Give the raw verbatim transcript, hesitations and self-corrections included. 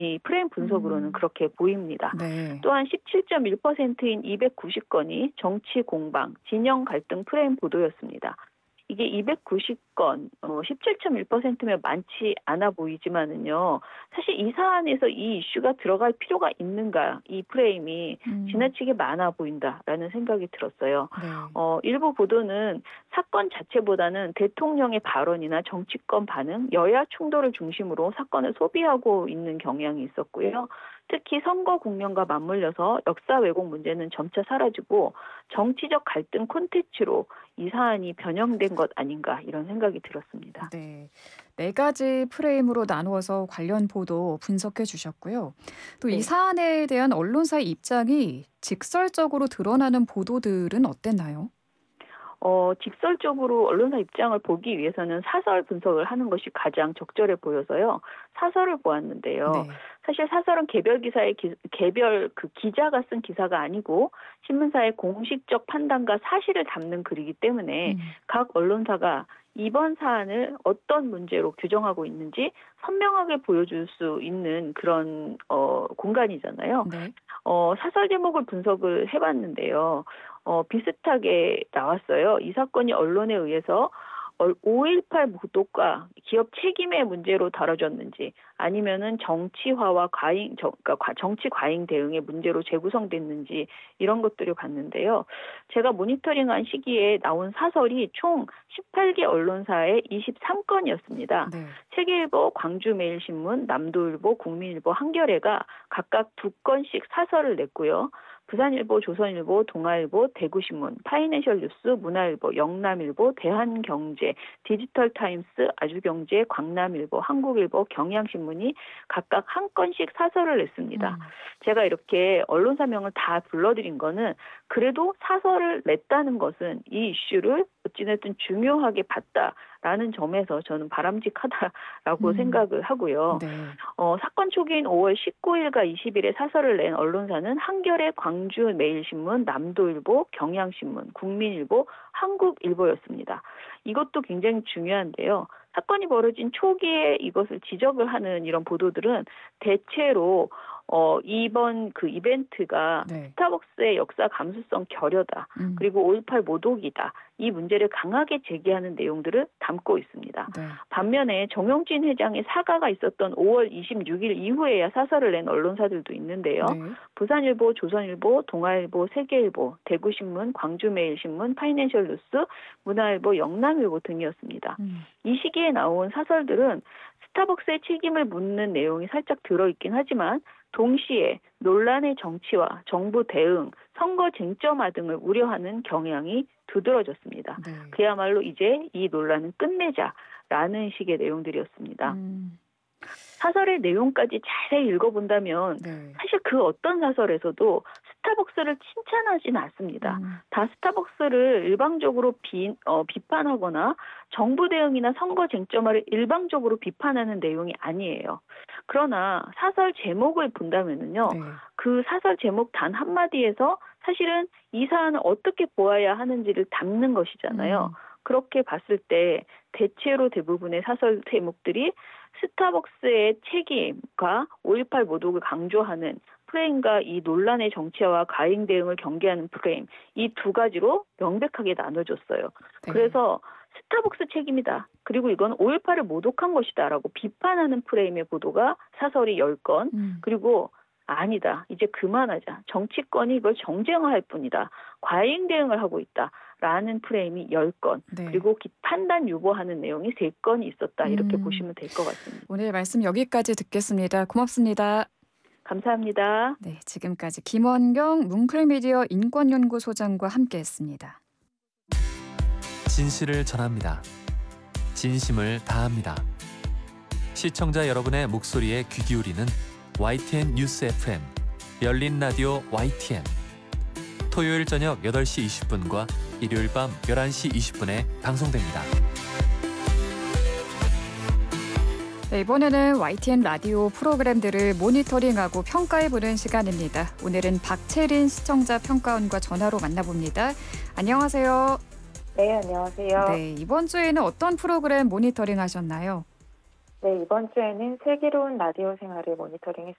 이 프레임 분석으로는 음. 그렇게 보입니다. 네. 또한 십칠 점 일 퍼센트인 이백구십 건이 정치 공방, 진영 갈등 프레임 보도였습니다. 이게 이백구십 건, 어, 십칠 점 일 퍼센트면 많지 않아 보이지만은요. 사실 이 사안에서 이 이슈가 들어갈 필요가 있는가, 이 프레임이 음. 지나치게 많아 보인다라는 생각이 들었어요. 네. 어, 일부 보도는 사건 자체보다는 대통령의 발언이나 정치권 반응, 여야 충돌을 중심으로 사건을 소비하고 있는 경향이 있었고요. 특히 선거 국면과 맞물려서 역사 왜곡 문제는 점차 사라지고 정치적 갈등 콘텐츠로 이 사안이 변형된 것 아닌가 이런 생각이 들었습니다. 네. 네 가지 프레임으로 나누어서 관련 보도 분석해 주셨고요. 또 이 네. 사안에 대한 언론사의 입장이 직설적으로 드러나는 보도들은 어땠나요? 어, 직설적으로 언론사 입장을 보기 위해서는 사설 분석을 하는 것이 가장 적절해 보여서요. 사설을 보았는데요. 네. 사실 사설은 개별 기사의 기, 개별 그 기자가 쓴 기사가 아니고 신문사의 공식적 판단과 사실을 담는 글이기 때문에 음. 각 언론사가 이번 사안을 어떤 문제로 규정하고 있는지 선명하게 보여줄 수 있는 그런 어, 공간이잖아요. 네. 어, 사설 제목을 분석을 해봤는데요. 어, 비슷하게 나왔어요. 이 사건이 언론에 의해서 오일팔 보도가 기업 책임의 문제로 다뤄졌는지 아니면은 정치화와 과잉, 정, 그러니까 정치 과잉 대응의 문제로 재구성됐는지 이런 것들을 봤는데요. 제가 모니터링한 시기에 나온 사설이 총 십팔 개 언론사의 이십삼 건이었습니다. 네. 세계일보, 광주매일신문, 남도일보, 국민일보, 한겨레가 각각 두 건씩 사설을 냈고요. 부산일보, 조선일보, 동아일보, 대구신문, 파이내셜뉴스, 문화일보, 영남일보, 대한경제, 디지털타임스, 아주경제, 광남일보, 한국일보, 경향신문이 각각 한 건씩 사설을 냈습니다. 음. 제가 이렇게 언론사명을 다 불러드린 거는 그래도 사설을 냈다는 것은 이 이슈를 어찌됐든 중요하게 봤다라는 점에서 저는 바람직하다라고 음. 생각을 하고요. 네. 어, 사건 초기인 오월 십구일과 이십일에 사설을 낸 언론사는 한겨레, 광주매일신문, 남도일보, 경향신문, 국민일보, 한국일보였습니다. 이것도 굉장히 중요한데요. 사건이 벌어진 초기에 이것을 지적을 하는 이런 보도들은 대체로 어, 이번 그 이벤트가 네. 스타벅스의 역사 감수성 결여다. 음. 그리고 오일팔 모독이다. 이 문제를 강하게 제기하는 내용들을 담고 있습니다. 네. 반면에 정용진 회장의 사과가 있었던 오월 이십육일 이후에야 사설을 낸 언론사들도 있는데요. 네. 부산일보, 조선일보, 동아일보, 세계일보, 대구신문, 광주매일신문, 파이낸셜뉴스, 문화일보, 영남일보 등이었습니다. 음. 이 시기에 나온 사설들은 스타벅스의 책임을 묻는 내용이 살짝 들어있긴 하지만 동시에 논란의 정치와 정부 대응, 선거 쟁점화 등을 우려하는 경향이 두드러졌습니다. 네. 그야말로 이제 이 논란은 끝내자라는 식의 내용들이었습니다. 음. 사설의 내용까지 자세히 읽어본다면 네. 사실 그 어떤 사설에서도 스타벅스를 칭찬하지는 않습니다. 음. 다 스타벅스를 일방적으로 비, 어, 비판하거나 정부 대응이나 선거 쟁점화를 일방적으로 비판하는 내용이 아니에요. 그러나 사설 제목을 본다면은요, 네. 그 사설 제목 단 한마디에서 사실은 이 사안을 어떻게 보아야 하는지를 담는 것이잖아요. 음. 그렇게 봤을 때 대체로 대부분의 사설 제목들이 스타벅스의 책임과 오일팔 모독을 강조하는 프레임과 이 논란의 정치화와 과잉 대응을 경계하는 프레임, 이 두 가지로 명백하게 나눠졌어요. 네. 그래서 스타벅스 책임이다. 그리고 이건 오일팔을 모독한 것이다라고 비판하는 프레임의 보도가 사설이 열 건, 음. 그리고 아니다. 이제 그만하자. 정치권이 이걸 정쟁화할 뿐이다. 과잉 대응을 하고 있다. 라는 프레임이 열 건, 네. 그리고 판단 유보하는 내용이 세 건이 있었다. 이렇게 음. 보시면 될 것 같습니다. 오늘 말씀 여기까지 듣겠습니다. 고맙습니다. 감사합니다. 네, 지금까지 김원경 뭉클미디어 인권연구소장과 함께했습니다. 진실을 전합니다. 진심을 다합니다. 시청자 여러분의 목소리에 귀 기울이는 와이티엔 뉴스 에프엠 열린 라디오 와이티엔. 토요일 저녁 여덟 시 이십 분과 일요일 밤 열한 시 이십 분에 방송됩니다. 네, 이번에는 와이티엔 라디오 프로그램들을 모니터링하고 평가해보는 시간입니다. 오늘은 박채린 시청자 평가원과 전화로 만나봅니다. 안녕하세요. 네, 안녕하세요. 네, 이번 주에는 어떤 프로그램 모니터링 하셨나요? 네, 이번 주에는 슬기로운 라디오 생활을 모니터링했습니다.